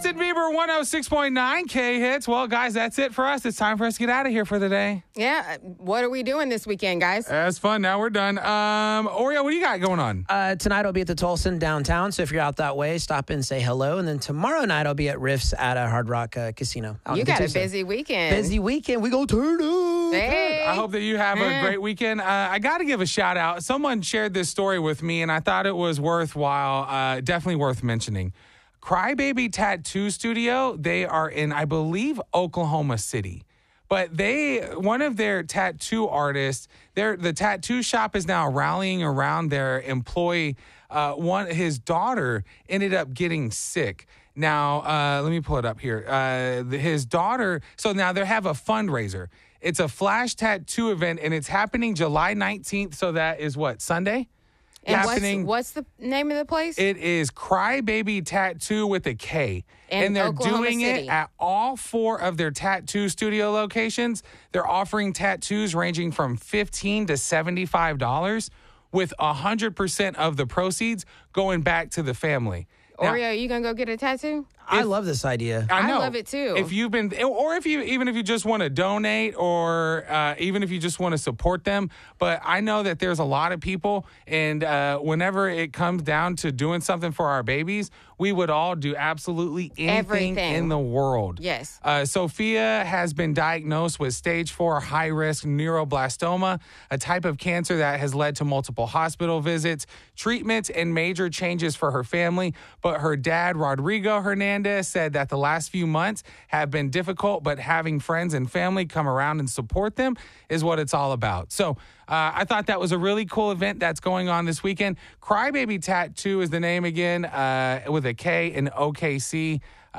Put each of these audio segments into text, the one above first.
Justin Bieber, 106.9 K-Hits. Well, guys, that's it for us. It's time for us to get out of here for the day. Yeah. What are we doing this weekend, guys? That's fun. Now we're done. Oreo, what do you got going on? Tonight I'll be at the Tolson downtown, so if you're out that way, stop in and say hello. And then tomorrow night I'll be at Riffs at a Hard Rock Casino. You got a busy weekend. Busy weekend. We go turn up. Hey. I hope that you have a great weekend. I got to give a shout out. Someone shared this story with me, and I thought it was worthwhile, definitely worth mentioning. Crybaby Tattoo Studio, they are in, I believe, Oklahoma City. But one of their tattoo artists, the tattoo shop is now rallying around their employee. His daughter ended up getting sick. Now, let me pull it up here. His daughter, so now they have a fundraiser. It's a flash tattoo event, and it's happening July 19th. So that is what, Sunday? And what's the name of the place? It is Crybaby Tattoo with a K. And they're Oklahoma doing City. it at all 4 of their tattoo studio locations. They're offering tattoos ranging from $15 to $75 with 100% of the proceeds going back to the family. Oreo, are you going to go get a tattoo? I love this idea. I know. I love it too. If you've been, or if you just want to donate, or even if you just want to support them. But I know that there's a lot of people, and whenever it comes down to doing something for our babies, we would all do absolutely anything in the world. Yes. Sophia has been diagnosed with stage 4 high-risk neuroblastoma, a type of cancer that has led to multiple hospital visits, treatments, and major changes for her family. But her dad, Rodrigo Hernandez, said that the last few months have been difficult, but having friends and family come around and support them is what it's all about. So I thought that was a really cool event that's going on this weekend. Crybaby Tattoo is the name again, with a K in OKC.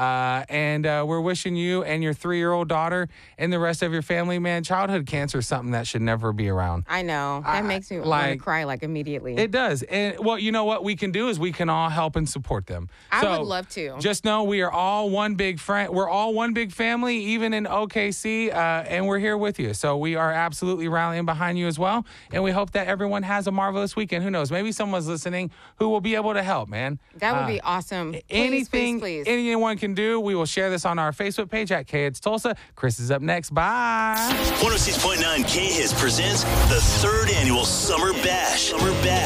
And we're wishing you and your 3-year-old daughter and the rest of your family, man, childhood cancer is something that should never be around. I know. That makes me want to cry immediately. It does. And well, you know what we can do is we can all help and support them. I would love to. Just know we are all one big friend. We're all one big family, even in OKC, and we're here with you. So we are absolutely rallying behind you as well. And we hope that everyone has a marvelous weekend. Who knows? Maybe someone's listening who will be able to help, man. That would be awesome. Please. Anyone can do. We will share this on our Facebook page at K-Hits Tulsa. Chris is up next. Bye. 106.9 K-Hits presents the 3rd annual Summer Bash.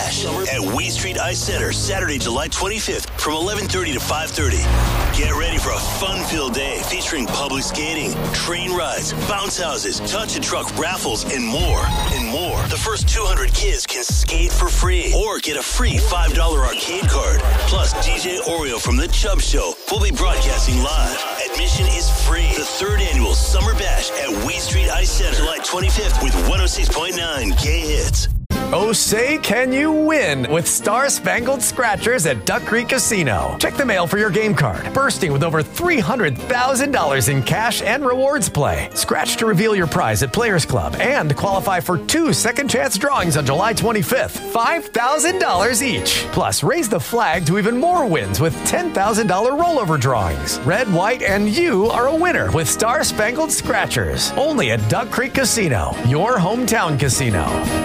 At Wheat Street Ice Center, Saturday, July 25th from 11:30 to 5:30. Get ready for a fun-filled day featuring public skating, train rides, bounce houses, touch and truck raffles, and more. The first 200 kids can skate for free or get a free $5 arcade card. Plus, DJ Oreo from The Chubb Show will be broadcasting live. Admission is free. The 3rd annual Summer Bash at Wheat Street Ice Center, July 25th with 106.9 K-Hits. Oh, say can you win with Star Spangled Scratchers at Duck Creek Casino. Check the mail for your game card, bursting with over $300,000 in cash and rewards play. Scratch to reveal your prize at Players Club and qualify for 2 second chance drawings on July 25th, $5,000 each. Plus, raise the flag to even more wins with $10,000 rollover drawings. Red, white, and you are a winner with Star Spangled Scratchers. Only at Duck Creek Casino, your hometown casino.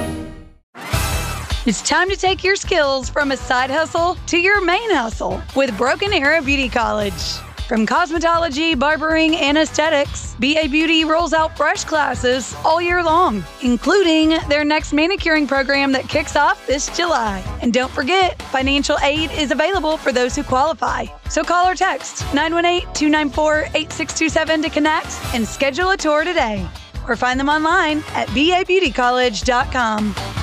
It's time to take your skills from a side hustle to your main hustle with Broken Arrow Beauty College. From cosmetology, barbering, and aesthetics, BA Beauty rolls out fresh classes all year long, including their next manicuring program that kicks off this July. And don't forget, financial aid is available for those who qualify. So call or text 918-294-8627 to connect and schedule a tour today. Or find them online at babeautycollege.com.